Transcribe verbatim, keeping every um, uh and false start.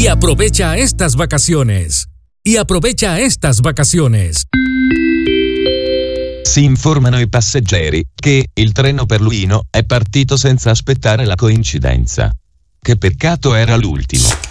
Y aprovecha estas vacaciones. Y aprovecha estas vacaciones. Si informano i passeggeri che il treno per Luino è partito senza aspettare la coincidenza. Che peccato, era l'ultimo.